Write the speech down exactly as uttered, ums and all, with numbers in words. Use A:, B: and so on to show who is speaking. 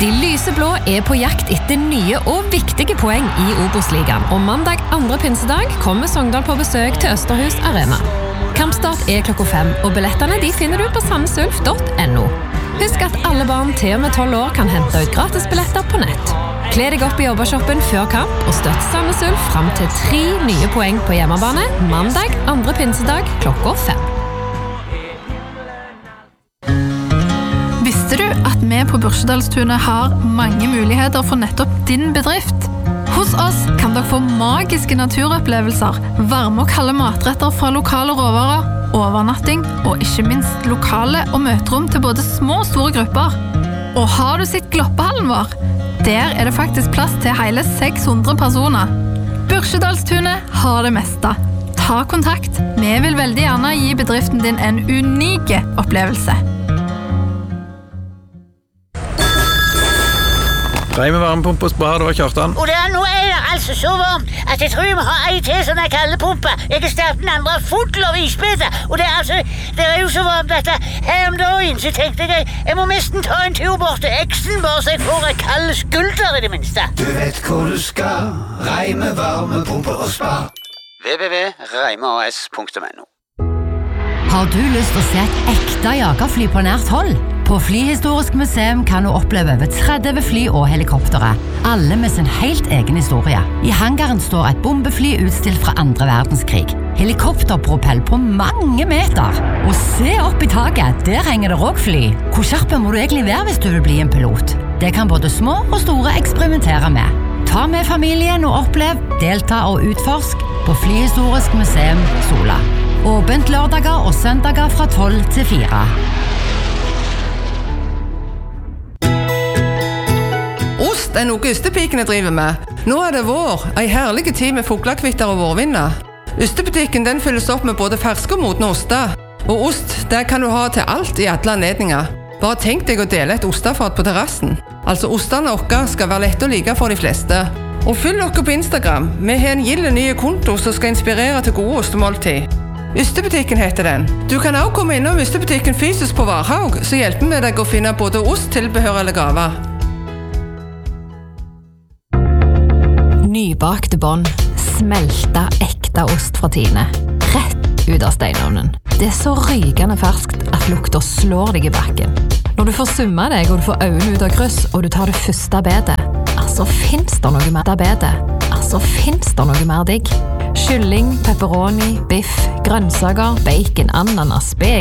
A: De lyseblå er på jakt etter nye og viktige poeng i Obos-ligaen, og mandag andre pinsedag kommer Sogndal på besøk til Østerhus Arena. Kampstart er klokka fem, og billettene de finner du på sandnesulf punktum no. Husk at alle barn til og med tolv år kan hente ut gratisbilletter på nett. Kle deg opp i jobbershoppen før kamp, og støtt Sandnes Ulf frem til tre nye poeng på hjemmebane mandag andre pinsedag klokka fem.
B: Visste du at vi på Børsedalstunet har mange muligheter for nettopp din bedrift? Hos oss kan dere få magiske naturopplevelser, varme og kalde matretter fra lokale råvarer, overnatting og ikke minst lokale og møterom til både små og store grupper. Og har du sitt gloppehallen vår? Der er det faktisk plass til hele seks hundre personer. Børsedalstunet har det meste. Ta kontakt. Vi vil veldig gjerne gi bedriften din en unik opplevelse.
C: Reime varmepumpe og spar, det var Kjartan.
D: Og det er nå er det altså så varmt, at jeg tror vi må ha en til sånn kaldepumpe. Jeg kan starte den andre full av isbiter. Og det er altså, det er jo så varmt at her om dagen så tenkte jeg, jeg må nesten ta en tur bort til eksen, bare så jeg får en kald skulder i det minste.
E: Du vet hvor du skal, Reime varmepumpe og spar.
F: w w w punktum reimeas punktum no.
G: Har du lyst til å se et ekte jagerfly på nært hold? På Flyhistorisk museum kan du oppleve over tretti fly og helikoptere, alle med sin helt egen historie. I hangaren står et bombefly utstilt fra andre verdenskrig. Helikopterpropell på mange meter. Og se opp i taket, der henger det også fly. Hvor kjapp må du egentlig være hvis du vil bli en pilot? Det kan både små og store eksperimentere med. Ta med familien og opplev, delta og utforsk på Flyhistorisk museum Sola. Åpent lørdager og søndager fra tolv til fire.
H: Ost er noe ystepikene driver med. Nå er det vår, ei herlig tid med fuglekvitter og vårvinner. Ystebutikken den fylles opp med både ferske og modne oster. Og ost, det kan du ha til alt i alle anledninger. Bare tenk deg å dele et ostefat på terrassen. Altså ostene våre skal være lett å like for de fleste. Og følg dere på Instagram. Vi har en gilde nye konto som skal inspirere til gode ostemåltid. Ystebutikken heter den. Du kan også komme innom Ystebutikken fysisk på Varhaug, så hjelper vi deg å finne både ost, tilbehør eller gaver.
A: Nybakte bånd, smelta ekte ost fra Tine, rett ut av steinovnen. Det er så rykende ferskt at lukta slår deg i bakken. Når du får summa deg og du får øynene ut av kryss, og du tar det første bedet, altså finnes det noe mer bedet. Altså finnes det noe mer digg. Kylling, pepperoni, biff, grønnsaker, bacon, ananas, bacon,